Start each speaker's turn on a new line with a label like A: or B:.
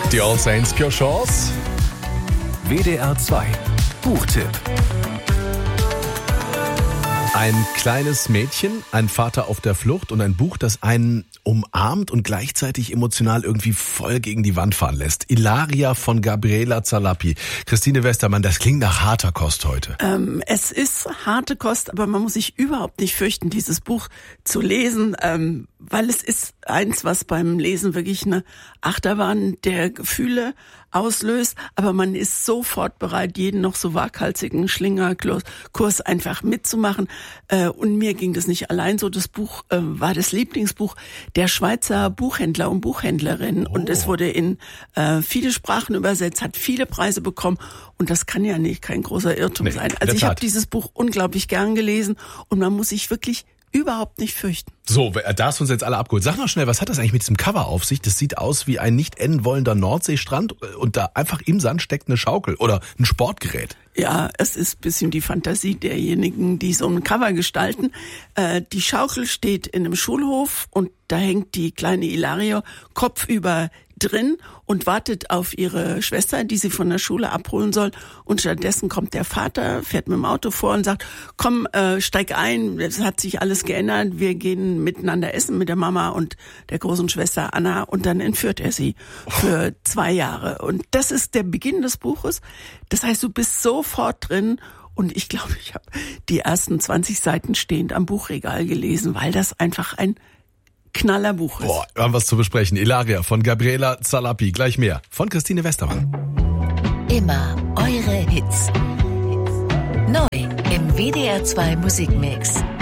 A: Die All Saints, Pure Chance.
B: WDR 2 Buchtipp.
A: Ein kleines Mädchen, ein Vater auf der Flucht und ein Buch, das einen umarmt und gleichzeitig emotional irgendwie voll gegen die Wand fahren lässt. Ilaria von Gabriela Zalapi. Christine Westermann, das klingt nach harter Kost heute.
C: Es ist harte Kost, aber man muss sich überhaupt nicht fürchten, dieses Buch zu lesen, weil es ist eins, was beim Lesen wirklich eine Achterbahn der Gefühle auslöst, aber man ist sofort bereit, jeden noch so waghalsigen Schlingerkurs einfach mitzumachen. Und mir ging das nicht allein so. Das Buch war das Lieblingsbuch der Schweizer Buchhändler und Buchhändlerinnen. Und es wurde in viele Sprachen übersetzt, hat viele Preise bekommen. Und das kann ja nicht kein großer Irrtum sein. Also ich habe dieses Buch unglaublich gern gelesen und man muss sich wirklich überhaupt nicht fürchten.
A: So, da hast du uns jetzt alle abgeholt. Sag noch schnell, was hat das eigentlich mit diesem Cover auf sich? Das sieht aus wie ein nicht enden wollender Nordseestrand und da einfach im Sand steckt eine Schaukel oder ein Sportgerät.
C: Ja, es ist ein bisschen die Fantasie derjenigen, die so ein Cover gestalten. Die Schaukel steht in einem Schulhof und da hängt die kleine Ilaria kopfüber drin und wartet auf ihre Schwester, die sie von der Schule abholen soll. Und stattdessen kommt der Vater, fährt mit dem Auto vor und sagt, komm, steig ein, es hat sich alles geändert, wir gehen miteinander essen mit der Mama und der großen Schwester Anna und dann entführt er sie für 2 Jahre. Und das ist der Beginn des Buches. Das heißt, du bist sofort drin. Und ich glaube, ich habe die ersten 20 Seiten stehend am Buchregal gelesen, weil das einfach ein Knallerbuch ist.
A: Boah, wir haben was zu besprechen. Ilaria von Gabriela Zalapi. Gleich mehr von Christine Westermann.
D: Immer eure Hits. Neu im WDR 2 Musikmix.